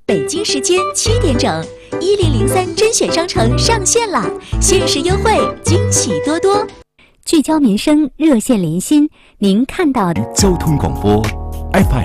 北京时间7点整，1003甄选商城上线啦！限时优惠，惊喜多多。 聚焦民生，热线连心，您看到的交通广播 FM